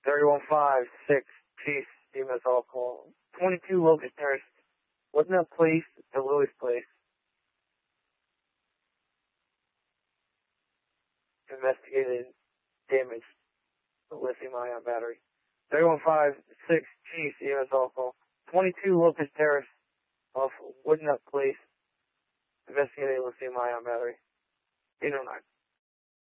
3156 Chief, EMS all call. 22 Locust Terrace. Wasn't that place at Lily's place? Investigated damage to lithium-ion battery. 3156 Chief, EMS all call. 22 Locust Terrace off Woodnut Place. Investigated lithium-ion battery. 809.